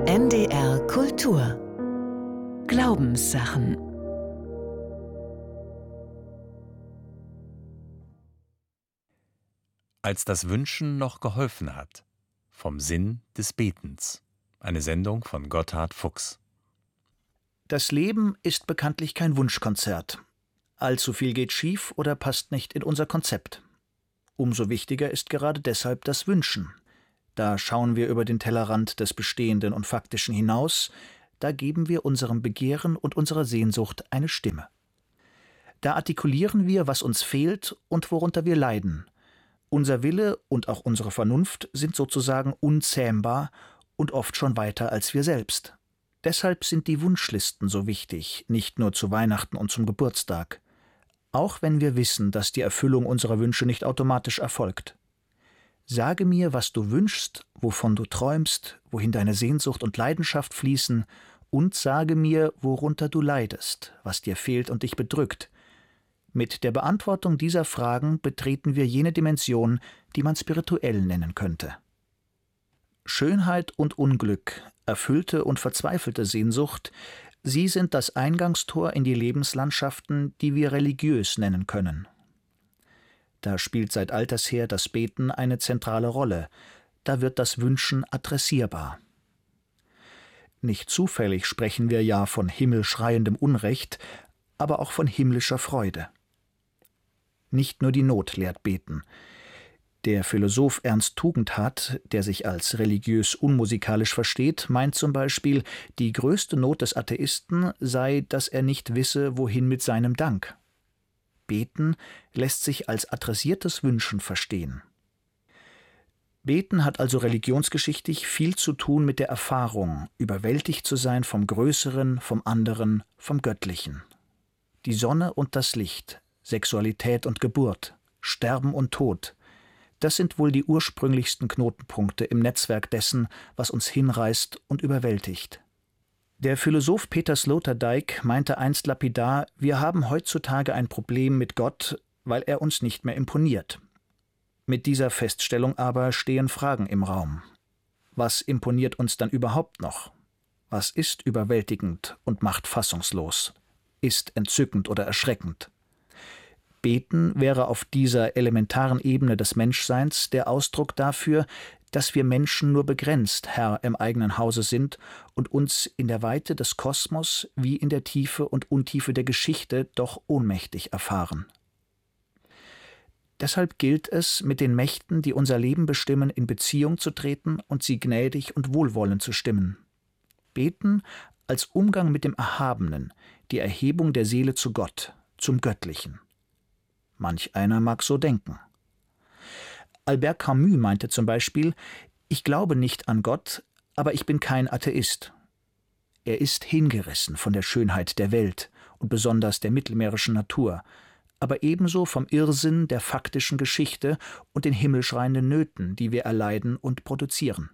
NDR Kultur Glaubenssachen. Als das Wünschen noch geholfen hat. Vom Sinn des Betens. Eine Sendung von Gotthard Fuchs. Das Leben ist bekanntlich kein Wunschkonzert. Allzu viel geht schief oder passt nicht in unser Konzept. Umso wichtiger ist gerade deshalb das Wünschen. Da schauen wir über den Tellerrand des Bestehenden und Faktischen hinaus, da geben wir unserem Begehren und unserer Sehnsucht eine Stimme. Da artikulieren wir, was uns fehlt und worunter wir leiden. Unser Wille und auch unsere Vernunft sind sozusagen unzähmbar und oft schon weiter als wir selbst. Deshalb sind die Wunschlisten so wichtig, nicht nur zu Weihnachten und zum Geburtstag. Auch wenn wir wissen, dass die Erfüllung unserer Wünsche nicht automatisch erfolgt. Sage mir, was du wünschst, wovon du träumst, wohin deine Sehnsucht und Leidenschaft fließen, und sage mir, worunter du leidest, was dir fehlt und dich bedrückt. Mit der Beantwortung dieser Fragen betreten wir jene Dimension, die man spirituell nennen könnte. Schönheit und Unglück, erfüllte und verzweifelte Sehnsucht, sie sind das Eingangstor in die Lebenslandschaften, die wir religiös nennen können. Da spielt seit alters her das Beten eine zentrale Rolle, da wird das Wünschen adressierbar. Nicht zufällig sprechen wir ja von himmelschreiendem Unrecht, aber auch von himmlischer Freude. Nicht nur die Not lehrt beten. Der Philosoph Ernst Tugendhat, der sich als religiös unmusikalisch versteht, meint zum Beispiel, die größte Not des Atheisten sei, dass er nicht wisse, wohin mit seinem Dank. Beten lässt sich als adressiertes Wünschen verstehen. Beten hat also religionsgeschichtlich viel zu tun mit der Erfahrung, überwältigt zu sein vom Größeren, vom anderen, vom Göttlichen. Die Sonne und das Licht, Sexualität und Geburt, Sterben und Tod, das sind wohl die ursprünglichsten Knotenpunkte im Netzwerk dessen, was uns hinreißt und überwältigt. Der Philosoph Peter Sloterdijk meinte einst lapidar, wir haben heutzutage ein Problem mit Gott, weil er uns nicht mehr imponiert. Mit dieser Feststellung aber stehen Fragen im Raum. Was imponiert uns dann überhaupt noch? Was ist überwältigend und macht fassungslos? Ist entzückend oder erschreckend? Beten wäre auf dieser elementaren Ebene des Menschseins der Ausdruck dafür, dass wir Menschen nur begrenzt Herr im eigenen Hause sind und uns in der Weite des Kosmos wie in der Tiefe und Untiefe der Geschichte doch ohnmächtig erfahren. Deshalb gilt es, mit den Mächten, die unser Leben bestimmen, in Beziehung zu treten und sie gnädig und wohlwollend zu stimmen. Beten als Umgang mit dem Erhabenen, die Erhebung der Seele zu Gott, zum Göttlichen. Manch einer mag so denken. Albert Camus meinte zum Beispiel, ich glaube nicht an Gott, aber ich bin kein Atheist. Er ist hingerissen von der Schönheit der Welt und besonders der mittelmeerischen Natur, aber ebenso vom Irrsinn der faktischen Geschichte und den himmelschreienden Nöten, die wir erleiden und produzieren.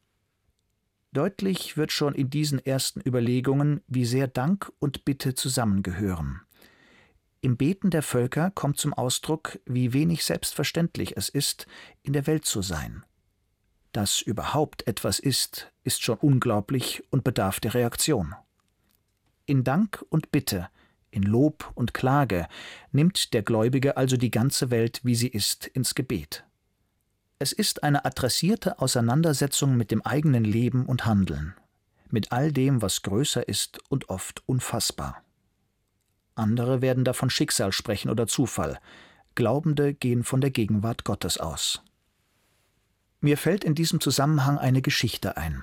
Deutlich wird schon in diesen ersten Überlegungen, wie sehr Dank und Bitte zusammengehören. Im Beten der Völker kommt zum Ausdruck, wie wenig selbstverständlich es ist, in der Welt zu sein. Dass überhaupt etwas ist schon unglaublich und bedarf der Reaktion. In Dank und Bitte, in Lob und Klage nimmt der Gläubige also die ganze Welt, wie sie ist, ins Gebet. Es ist eine adressierte Auseinandersetzung mit dem eigenen Leben und Handeln, mit all dem, was größer ist und oft unfassbar. Andere werden davon Schicksal sprechen oder Zufall. Glaubende gehen von der Gegenwart Gottes aus. Mir fällt in diesem Zusammenhang eine Geschichte ein.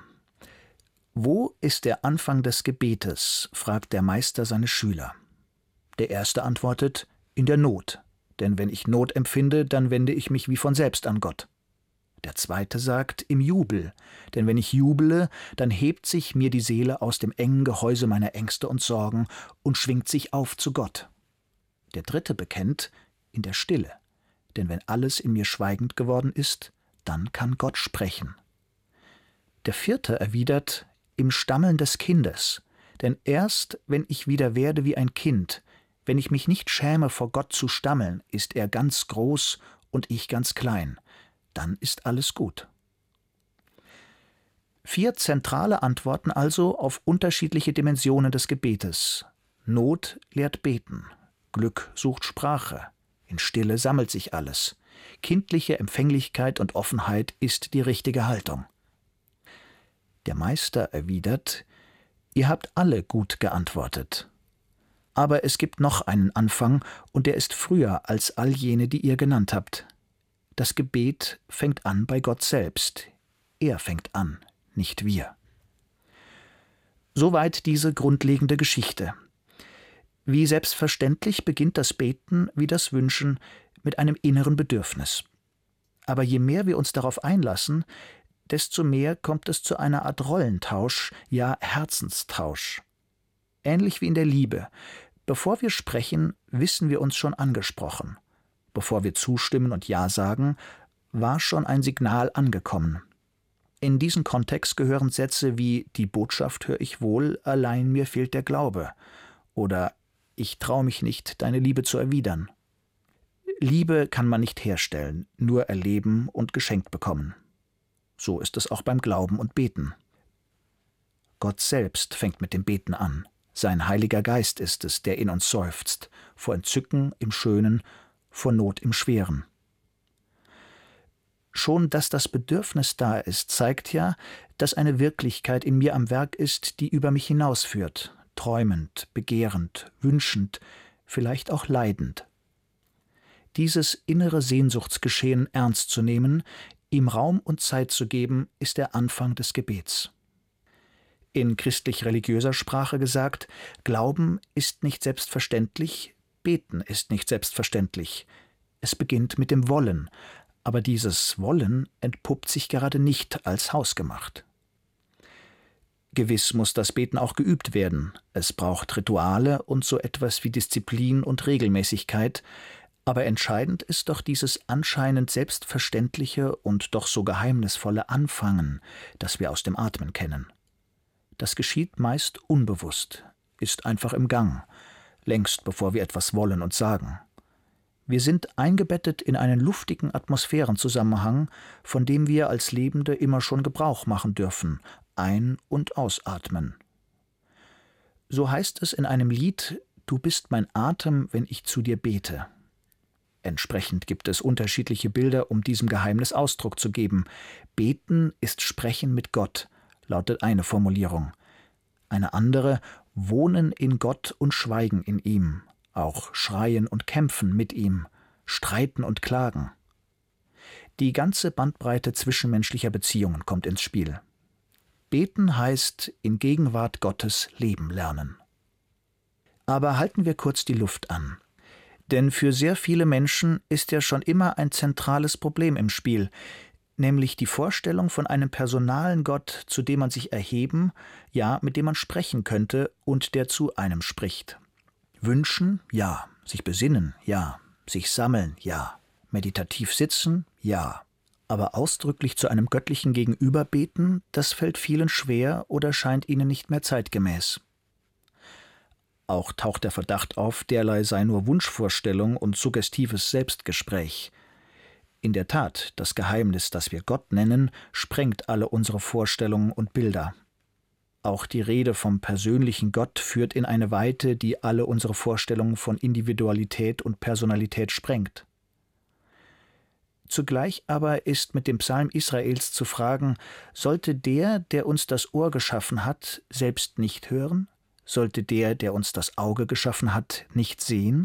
Wo ist der Anfang des Gebetes? Fragt der Meister seine Schüler. Der Erste antwortet, in der Not, denn wenn ich Not empfinde, dann wende ich mich wie von selbst an Gott. Der Zweite sagt, im Jubel, denn wenn ich jubele, dann hebt sich mir die Seele aus dem engen Gehäuse meiner Ängste und Sorgen und schwingt sich auf zu Gott. Der Dritte bekennt, in der Stille, denn wenn alles in mir schweigend geworden ist, dann kann Gott sprechen. Der Vierte erwidert, im Stammeln des Kindes, denn erst, wenn ich wieder werde wie ein Kind, wenn ich mich nicht schäme, vor Gott zu stammeln, ist er ganz groß und ich ganz klein, dann ist alles gut. 4 zentrale Antworten also auf unterschiedliche Dimensionen des Gebetes. Not lehrt Beten, Glück sucht Sprache, in Stille sammelt sich alles. Kindliche Empfänglichkeit und Offenheit ist die richtige Haltung. Der Meister erwidert: Ihr habt alle gut geantwortet. Aber es gibt noch einen Anfang, und der ist früher als all jene, die ihr genannt habt. Das Gebet fängt an bei Gott selbst. Er fängt an, nicht wir. Soweit diese grundlegende Geschichte. Wie selbstverständlich beginnt das Beten wie das Wünschen mit einem inneren Bedürfnis. Aber je mehr wir uns darauf einlassen, desto mehr kommt es zu einer Art Rollentausch, ja Herzenstausch. Ähnlich wie in der Liebe. Bevor wir sprechen, wissen wir uns schon angesprochen. Bevor wir zustimmen und Ja sagen, war schon ein Signal angekommen. In diesen Kontext gehören Sätze wie »Die Botschaft höre ich wohl, allein mir fehlt der Glaube« oder »Ich traue mich nicht, deine Liebe zu erwidern«. Liebe kann man nicht herstellen, nur erleben und geschenkt bekommen. So ist es auch beim Glauben und Beten. Gott selbst fängt mit dem Beten an. Sein Heiliger Geist ist es, der in uns seufzt, vor Entzücken im Schönen, vor Not im Schweren. Schon, dass das Bedürfnis da ist, zeigt ja, dass eine Wirklichkeit in mir am Werk ist, die über mich hinausführt, träumend, begehrend, wünschend, vielleicht auch leidend. Dieses innere Sehnsuchtsgeschehen ernst zu nehmen, ihm Raum und Zeit zu geben, ist der Anfang des Gebets. In christlich-religiöser Sprache gesagt, Glauben ist nicht selbstverständlich, Beten ist nicht selbstverständlich. Es beginnt mit dem Wollen, aber dieses Wollen entpuppt sich gerade nicht als hausgemacht. Gewiss muss das Beten auch geübt werden. Es braucht Rituale und so etwas wie Disziplin und Regelmäßigkeit, aber entscheidend ist doch dieses anscheinend selbstverständliche und doch so geheimnisvolle Anfangen, das wir aus dem Atmen kennen. Das geschieht meist unbewusst, ist einfach im Gang, längst bevor wir etwas wollen und sagen. Wir sind eingebettet in einen luftigen Atmosphärenzusammenhang, von dem wir als Lebende immer schon Gebrauch machen dürfen, ein- und ausatmen. So heißt es in einem Lied: »Du bist mein Atem, wenn ich zu dir bete.« Entsprechend gibt es unterschiedliche Bilder, um diesem Geheimnis Ausdruck zu geben. Beten ist Sprechen mit Gott, lautet eine Formulierung. Eine andere: Wohnen in Gott und schweigen in ihm, auch schreien und kämpfen mit ihm, streiten und klagen. Die ganze Bandbreite zwischenmenschlicher Beziehungen kommt ins Spiel. Beten heißt in Gegenwart Gottes leben lernen. Aber halten wir kurz die Luft an. Denn für sehr viele Menschen ist ja schon immer ein zentrales Problem im Spiel, nämlich die Vorstellung von einem personalen Gott, zu dem man sich erheben, ja, mit dem man sprechen könnte und der zu einem spricht. Wünschen, ja. Sich besinnen, ja. Sich sammeln, ja. Meditativ sitzen, ja. Aber ausdrücklich zu einem göttlichen Gegenüber beten, das fällt vielen schwer oder scheint ihnen nicht mehr zeitgemäß. Auch taucht der Verdacht auf, derlei sei nur Wunschvorstellung und suggestives Selbstgespräch. In der Tat, das Geheimnis, das wir Gott nennen, sprengt alle unsere Vorstellungen und Bilder. Auch die Rede vom persönlichen Gott führt in eine Weite, die alle unsere Vorstellungen von Individualität und Personalität sprengt. Zugleich aber ist mit dem Psalm Israels zu fragen: Sollte der, der uns das Ohr geschaffen hat, selbst nicht hören? Sollte der, der uns das Auge geschaffen hat, nicht sehen?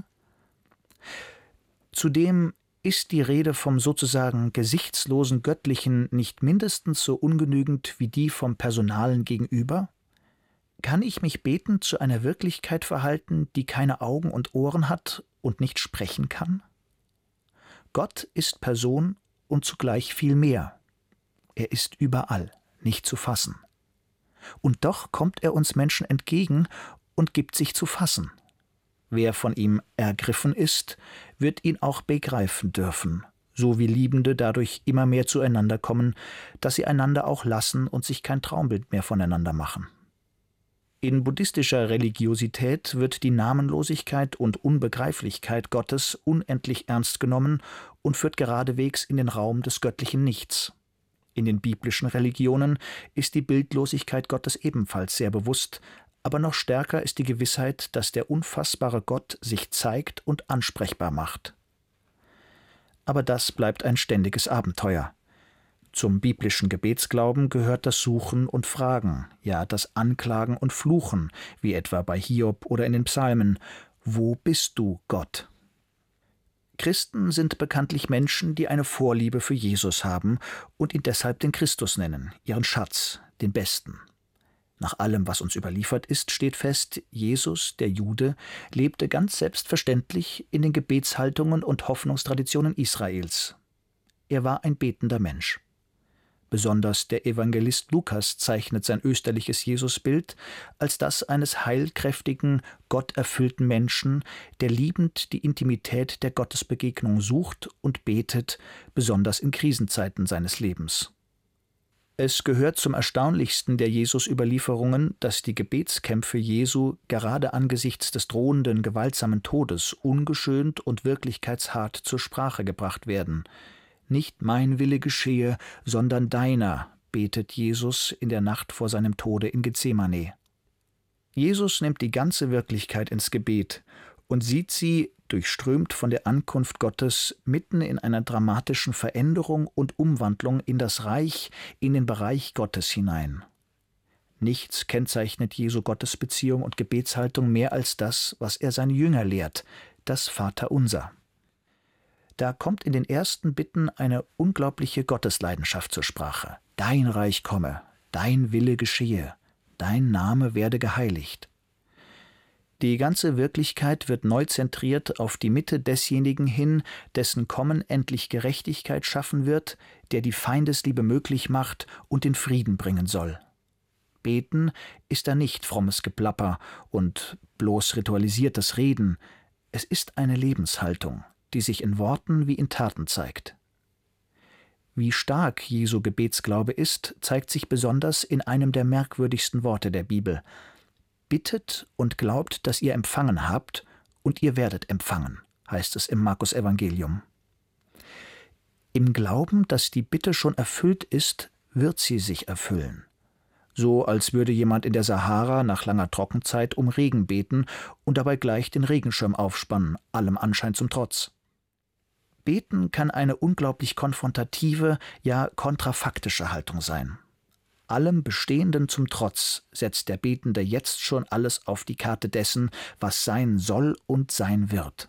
Zudem ist die Rede vom sozusagen gesichtslosen Göttlichen nicht mindestens so ungenügend wie die vom personalen Gegenüber? Kann ich mich betend zu einer Wirklichkeit verhalten, die keine Augen und Ohren hat und nicht sprechen kann? Gott ist Person und zugleich viel mehr. Er ist überall, nicht zu fassen. Und doch kommt er uns Menschen entgegen und gibt sich zu fassen. Wer von ihm ergriffen ist, wird ihn auch begreifen dürfen, so wie Liebende dadurch immer mehr zueinander kommen, dass sie einander auch lassen und sich kein Traumbild mehr voneinander machen. In buddhistischer Religiosität wird die Namenlosigkeit und Unbegreiflichkeit Gottes unendlich ernst genommen und führt geradewegs in den Raum des göttlichen Nichts. In den biblischen Religionen ist die Bildlosigkeit Gottes ebenfalls sehr bewusst, aber noch stärker ist die Gewissheit, dass der unfassbare Gott sich zeigt und ansprechbar macht. Aber das bleibt ein ständiges Abenteuer. Zum biblischen Gebetsglauben gehört das Suchen und Fragen, ja das Anklagen und Fluchen, wie etwa bei Hiob oder in den Psalmen. Wo bist du, Gott? Christen sind bekanntlich Menschen, die eine Vorliebe für Jesus haben und ihn deshalb den Christus nennen, ihren Schatz, den Besten. Nach allem, was uns überliefert ist, steht fest, Jesus, der Jude, lebte ganz selbstverständlich in den Gebetshaltungen und Hoffnungstraditionen Israels. Er war ein betender Mensch. Besonders der Evangelist Lukas zeichnet sein österliches Jesusbild als das eines heilkräftigen, gotterfüllten Menschen, der liebend die Intimität der Gottesbegegnung sucht und betet, besonders in Krisenzeiten seines Lebens. Es gehört zum Erstaunlichsten der Jesus-Überlieferungen, dass die Gebetskämpfe Jesu gerade angesichts des drohenden, gewaltsamen Todes ungeschönt und wirklichkeitshart zur Sprache gebracht werden. »Nicht mein Wille geschehe, sondern deiner«, betet Jesus in der Nacht vor seinem Tode in Gethsemane. Jesus nimmt die ganze Wirklichkeit ins Gebet und sieht sie, durchströmt von der Ankunft Gottes, mitten in einer dramatischen Veränderung und Umwandlung in das Reich, in den Bereich Gottes hinein. Nichts kennzeichnet Jesu Gottesbeziehung und Gebetshaltung mehr als das, was er seine Jünger lehrt, das Vaterunser. Da kommt in den ersten Bitten eine unglaubliche Gottesleidenschaft zur Sprache. Dein Reich komme, dein Wille geschehe, dein Name werde geheiligt. Die ganze Wirklichkeit wird neu zentriert auf die Mitte desjenigen hin, dessen Kommen endlich Gerechtigkeit schaffen wird, der die Feindesliebe möglich macht und den Frieden bringen soll. Beten ist da nicht frommes Geplapper und bloß ritualisiertes Reden. Es ist eine Lebenshaltung, die sich in Worten wie in Taten zeigt. Wie stark Jesu Gebetsglaube ist, zeigt sich besonders in einem der merkwürdigsten Worte der Bibel. Bittet und glaubt, dass ihr empfangen habt, und ihr werdet empfangen, heißt es im Markus-Evangelium. Im Glauben, dass die Bitte schon erfüllt ist, wird sie sich erfüllen. So als würde jemand in der Sahara nach langer Trockenzeit um Regen beten und dabei gleich den Regenschirm aufspannen, allem Anschein zum Trotz. Beten kann eine unglaublich konfrontative, ja kontrafaktische Haltung sein. Allem Bestehenden zum Trotz setzt der Betende jetzt schon alles auf die Karte dessen, was sein soll und sein wird.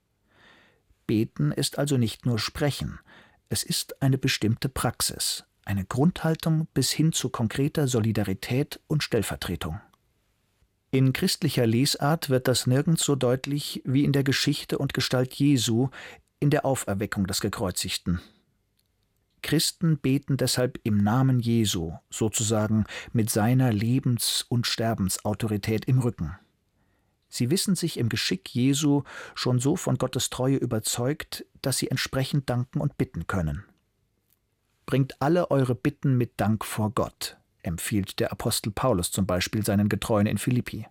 Beten ist also nicht nur Sprechen, es ist eine bestimmte Praxis, eine Grundhaltung bis hin zu konkreter Solidarität und Stellvertretung. In christlicher Lesart wird das nirgends so deutlich wie in der Geschichte und Gestalt Jesu, in der Auferweckung des Gekreuzigten. Christen beten deshalb im Namen Jesu, sozusagen mit seiner Lebens- und Sterbensautorität im Rücken. Sie wissen sich im Geschick Jesu schon so von Gottes Treue überzeugt, dass sie entsprechend danken und bitten können. Bringt alle eure Bitten mit Dank vor Gott, empfiehlt der Apostel Paulus zum Beispiel seinen Getreuen in Philippi.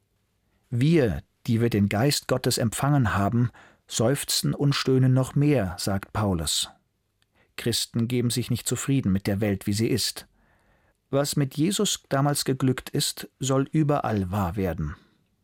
Wir, die wir den Geist Gottes empfangen haben, seufzen und stöhnen noch mehr, sagt Paulus. Christen geben sich nicht zufrieden mit der Welt, wie sie ist. Was mit Jesus damals geglückt ist, soll überall wahr werden.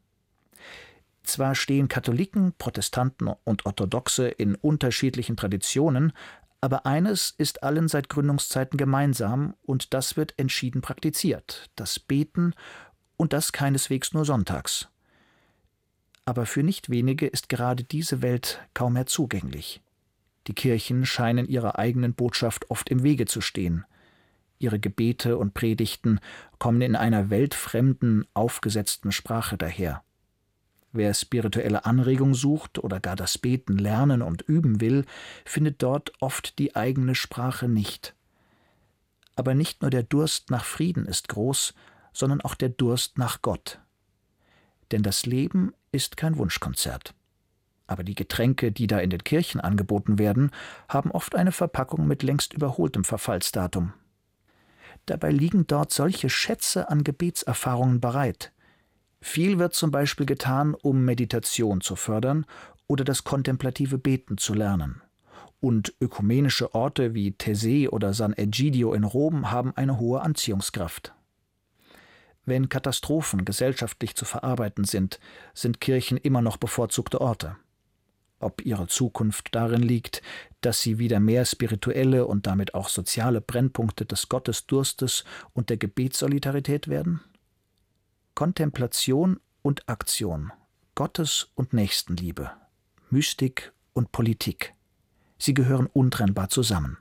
Zwar stehen Katholiken, Protestanten und Orthodoxe in unterschiedlichen Traditionen, aber eines ist allen seit Gründungszeiten gemeinsam und das wird entschieden praktiziert, das Beten und das keineswegs nur sonntags. Aber für nicht wenige ist gerade diese Welt kaum mehr zugänglich. Die Kirchen scheinen ihrer eigenen Botschaft oft im Wege zu stehen. Ihre Gebete und Predigten kommen in einer weltfremden, aufgesetzten Sprache daher. Wer spirituelle Anregung sucht oder gar das Beten lernen und üben will, findet dort oft die eigene Sprache nicht. Aber nicht nur der Durst nach Frieden ist groß, sondern auch der Durst nach Gott. Denn das Leben ist kein Wunschkonzert. Aber die Getränke, die da in den Kirchen angeboten werden, haben oft eine Verpackung mit längst überholtem Verfallsdatum. Dabei liegen dort solche Schätze an Gebetserfahrungen bereit. Viel wird zum Beispiel getan, um Meditation zu fördern oder das kontemplative Beten zu lernen. Und ökumenische Orte wie Taizé oder San Egidio in Rom haben eine hohe Anziehungskraft. Wenn Katastrophen gesellschaftlich zu verarbeiten sind, sind Kirchen immer noch bevorzugte Orte. Ob ihre Zukunft darin liegt, dass sie wieder mehr spirituelle und damit auch soziale Brennpunkte des Gottesdurstes und der Gebetssolidarität werden? Kontemplation und Aktion, Gottes- und Nächstenliebe, Mystik und Politik. Sie gehören untrennbar zusammen.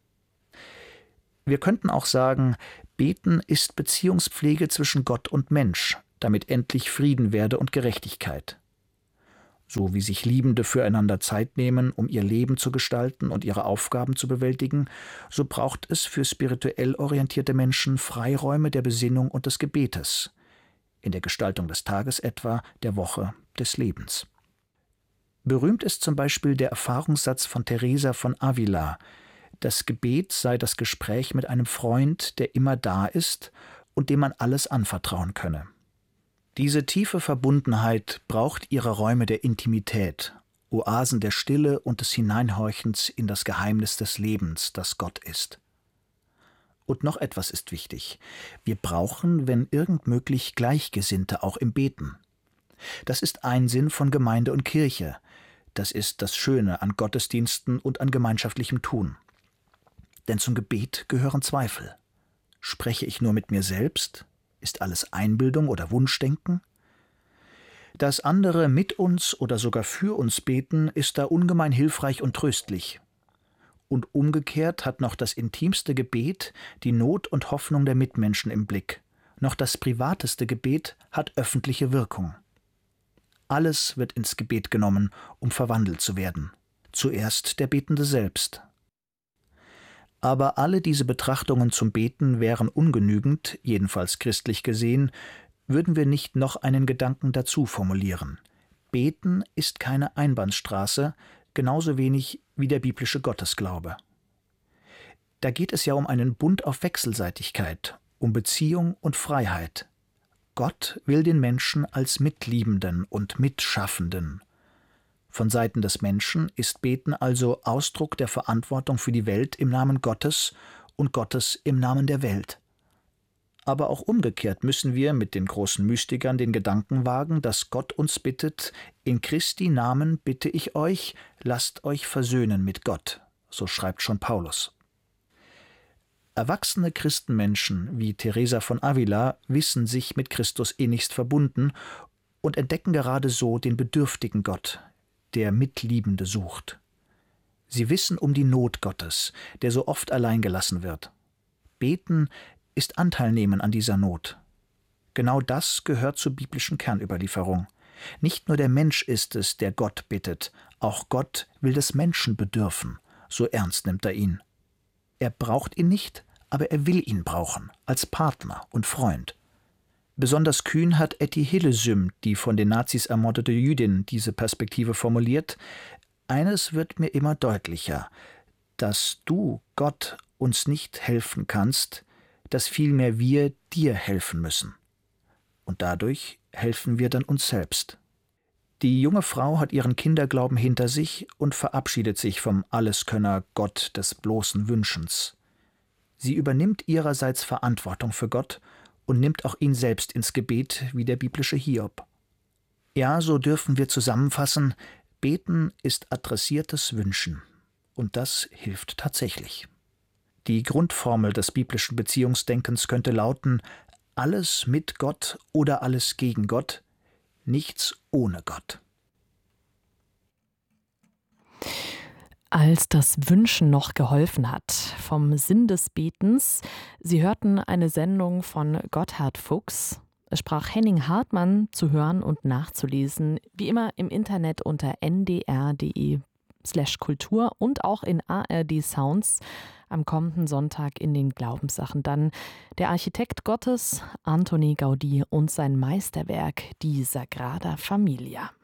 Wir könnten auch sagen, Beten ist Beziehungspflege zwischen Gott und Mensch, damit endlich Frieden werde und Gerechtigkeit. So wie sich Liebende füreinander Zeit nehmen, um ihr Leben zu gestalten und ihre Aufgaben zu bewältigen, so braucht es für spirituell orientierte Menschen Freiräume der Besinnung und des Gebetes, in der Gestaltung des Tages etwa, der Woche, des Lebens. Berühmt ist zum Beispiel der Erfahrungssatz von Teresa von Avila: Das Gebet sei das Gespräch mit einem Freund, der immer da ist und dem man alles anvertrauen könne. Diese tiefe Verbundenheit braucht ihre Räume der Intimität, Oasen der Stille und des Hineinhorchens in das Geheimnis des Lebens, das Gott ist. Und noch etwas ist wichtig: Wir brauchen, wenn irgend möglich, Gleichgesinnte auch im Beten. Das ist ein Sinn von Gemeinde und Kirche. Das ist das Schöne an Gottesdiensten und an gemeinschaftlichem Tun. Denn zum Gebet gehören Zweifel. Spreche ich nur mit mir selbst? Ist alles Einbildung oder Wunschdenken? Dass andere mit uns oder sogar für uns beten, ist da ungemein hilfreich und tröstlich. Und umgekehrt hat noch das intimste Gebet die Not und Hoffnung der Mitmenschen im Blick. Noch das privateste Gebet hat öffentliche Wirkung. Alles wird ins Gebet genommen, um verwandelt zu werden. Zuerst der Betende selbst. Aber alle diese Betrachtungen zum Beten wären ungenügend, jedenfalls christlich gesehen, würden wir nicht noch einen Gedanken dazu formulieren. Beten ist keine Einbahnstraße, genauso wenig wie der biblische Gottesglaube. Da geht es ja um einen Bund auf Wechselseitigkeit, um Beziehung und Freiheit. Gott will den Menschen als Mitliebenden und Mitschaffenden. Von Seiten des Menschen ist Beten also Ausdruck der Verantwortung für die Welt im Namen Gottes und Gottes im Namen der Welt. Aber auch umgekehrt müssen wir mit den großen Mystikern den Gedanken wagen, dass Gott uns bittet: In Christi Namen bitte ich euch, lasst euch versöhnen mit Gott. So schreibt schon Paulus. Erwachsene Christenmenschen wie Teresa von Avila wissen sich mit Christus innigst verbunden und entdecken gerade so den bedürftigen Gott, der Mitliebende sucht. Sie wissen um die Not Gottes, der so oft allein gelassen wird. Beten ist Anteilnehmen an dieser Not. Genau das gehört zur biblischen Kernüberlieferung. Nicht nur der Mensch ist es, der Gott bittet, auch Gott will des Menschen bedürfen, so ernst nimmt er ihn. Er braucht ihn nicht, aber er will ihn brauchen, als Partner und Freund. Besonders kühn hat Etty Hillesum, die von den Nazis ermordete Jüdin, diese Perspektive formuliert: Eines wird mir immer deutlicher, dass du, Gott, uns nicht helfen kannst, dass vielmehr wir dir helfen müssen. Und dadurch helfen wir dann uns selbst. Die junge Frau hat ihren Kinderglauben hinter sich und verabschiedet sich vom Alleskönner Gott des bloßen Wünschens. Sie übernimmt ihrerseits Verantwortung für Gott und nimmt auch ihn selbst ins Gebet wie der biblische Hiob. Ja, so dürfen wir zusammenfassen: Beten ist adressiertes Wünschen. Und das hilft tatsächlich. Die Grundformel des biblischen Beziehungsdenkens könnte lauten: Alles mit Gott oder alles gegen Gott, nichts ohne Gott. Als das Wünschen noch geholfen hat, vom Sinn des Betens. Sie hörten eine Sendung von Gotthard Fuchs. Es sprach Henning Hartmann, zu hören und nachzulesen, wie immer im Internet unter ndr.de/Kultur und auch in ARD Sounds. Am kommenden Sonntag in den Glaubenssachen dann der Architekt Gottes, Antoni Gaudí, und sein Meisterwerk, die Sagrada Familia.